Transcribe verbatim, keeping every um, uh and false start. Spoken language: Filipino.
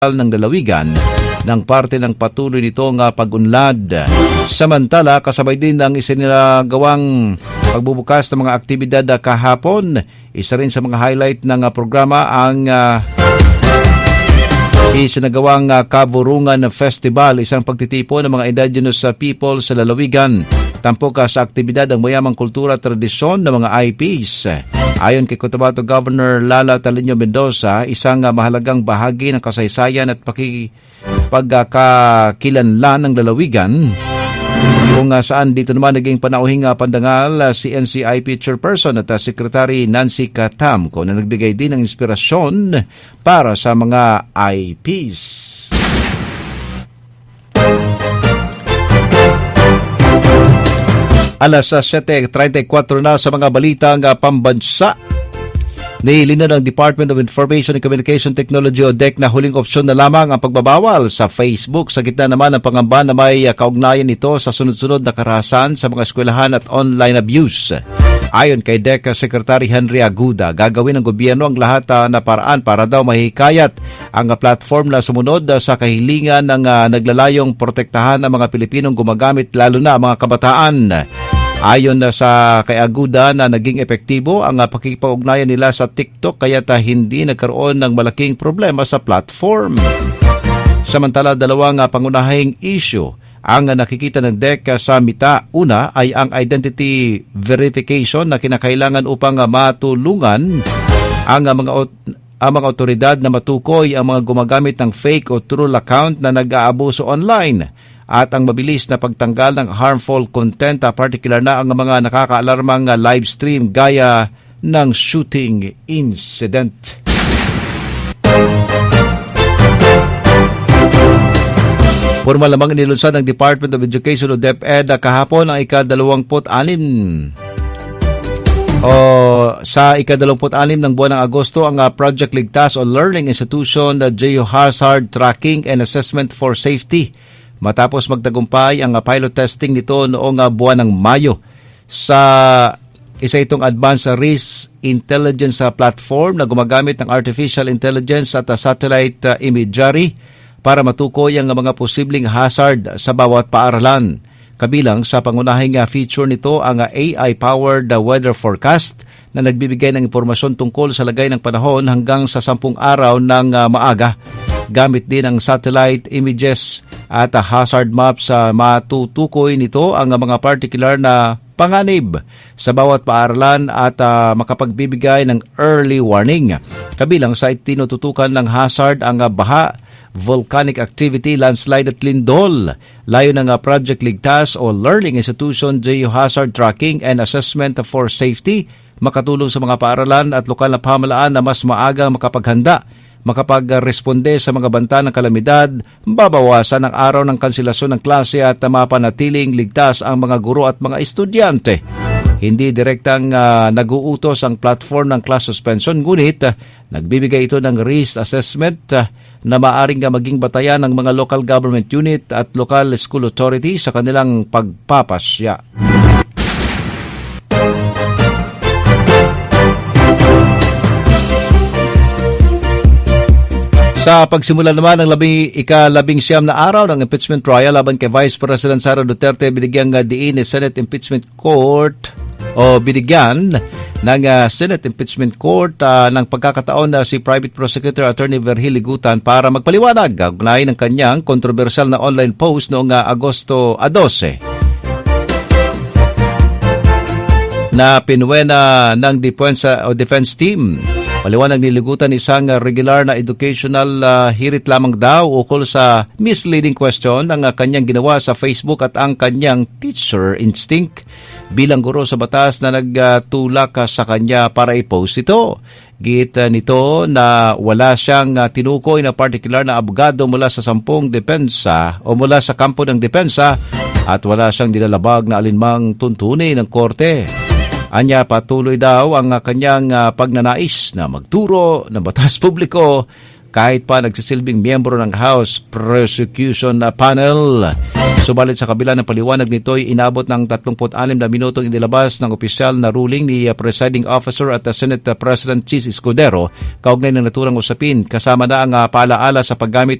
ng lalawigan ng parte ng patuloy nitong uh, pag-unlad. Samantala, kasabay din ng isinagawang pagbubukas ng mga aktibidad uh, kahapon. Isa rin sa mga highlight ng uh, programa ang uh, isinagawang uh, Kaburungan Festival, isang pagtitipon ng mga indigenous uh, people sa lalawigan. Tampok uh, sa aktibidad ang mayamang kultura at tradisyon ng mga I Ps. Ayon kay Cotabato Governor Lala Talino Mendoza, isang uh, mahalagang bahagi ng kasaysayan at pakipagkakilanlan ng lalawigan, kung uh, saan dito naman naging panauhing uh, pandangal uh, si N C I P Chairperson at uh, Secretary Nancy Katamco na nagbigay din ng inspirasyon para sa mga I Ps. Alas siyete treinta y cuatro na sa mga balitang uh, pambansa. Nilinaw ng Department of Information and Communication Technology o D E C na huling opsyon na lamang ang pagbabawal sa Facebook sa gitna naman ng pangamba na may uh, kaugnayan nito sa sunod-sunod na karahasan sa mga eskwelahan at online abuse. Ayon kay D E C Secretary Henry Aguda, gagawin ng gobyerno ang lahat uh, na paraan para daw mahikayat ang uh, platform na sumunod uh, sa kahilingan ng uh, naglalayong protektahan ang mga Pilipinong gumagamit, lalo na ang mga kabataan. Ayon na sa kay Aguda na naging epektibo ang uh, pakikipag-ugnayan nila sa TikTok kaya ta hindi nagkaroon ng malaking problema sa platform. Samantala, dalawang uh, pangunahing issue ang uh, nakikita ng D E C sa MITA. Una ay ang identity verification na kinakailangan upang uh, matulungan ang uh, mga ang mga otoridad na matukoy ang mga gumagamit ng fake o true account na nag-aabuso online, at ang mabilis na pagtanggal ng harmful content, particular na ang mga nakakaalarmang live stream gaya ng shooting incident. Formal lamang inilunsad ng Department of Education o DepEd kahapon ang ika-dalawamput-anim o sa ika-dalawamput-anim ng buwan ng Agosto ang uh, Project Ligtas o Learning Institution uh, Geohazard Tracking and Assessment for Safety, matapos magtagumpay ang uh, pilot testing nito noong uh, buwan ng Mayo. Sa isa itong advanced risk intelligence uh, platform na gumagamit ng artificial intelligence at uh, satellite uh, imagery para matukoy ang uh, mga posibleng hazard sa bawat paaralan. Kabilang sa pangunahing uh, feature nito ang uh, A I-powered uh, weather forecast na nagbibigay ng impormasyon tungkol sa lagay ng panahon hanggang sa sampung araw ng uh, maaga. Gamit din ang satellite images at uh, hazard maps sa uh, matutukoy nito ang uh, mga particular na panganib sa bawat paaralan at uh, makapagbibigay ng early warning. Kabilang sa tinututukan ng hazard ang uh, baha, volcanic activity, landslide at lindol. Layo ng uh, Project Ligtas o Learning Institution Geohazard Tracking and Assessment for Safety, makatulong sa mga paaralan at lokal na pamahalaan na mas maaga makapaghanda, makapag-responde sa mga banta ng kalamidad, babawasan ang araw ng kanselasyon ng klase at mapanatiling ligtas ang mga guro at mga estudyante. Hindi direktang uh, nag-uutos ang platform ng class suspension, ngunit uh, nagbibigay ito ng risk assessment uh, na maaring uh, maging batayan ng mga local government unit at local school authority sa kanilang pagpapasya. Sa pagsimula naman ng labi, ika-labing siyam na araw ng impeachment trial laban kay Vice President Sara Duterte, binigyang uh, diin ni Senate Impeachment Court o binigyan ng uh, Senate Impeachment Court uh, ng pagkakataon na si Private Prosecutor Attorney Verhil Ligutan para magpaliwanag kaugnay ng kanyang kontrobersyal na online post noong uh, Agosto dose na pinuwena ng defense, uh, defense team. Paliwanag ni Ligutan, isang uh, regular na educational uh, hirit lamang daw ukol sa misleading question ang uh, kanyang ginawa sa Facebook at ang kanyang teacher instinct bilang guro sa batas na nagtulak uh, sa kanya para i-post ito. Git uh, nito na wala siyang uh, tinukoy na particular na abogado mula sa sampung depensa o mula sa kampo ng depensa at wala siyang nilalabag na alinmang tuntunin ng korte. Anya, patuloy daw ang kanyang uh, pagnanais na magturo ng batas publiko kahit pa nagsisilbing miyembro ng House Prosecution Panel. Subalit sa kabila ng paliwanag nito ay inabot ng thirty-six na minutong inilabas ng opisyal na ruling ni Presiding Officer at Senate President Chis Escudero kaugnay ng naturang usapin, kasama na ang uh, paalaala sa paggamit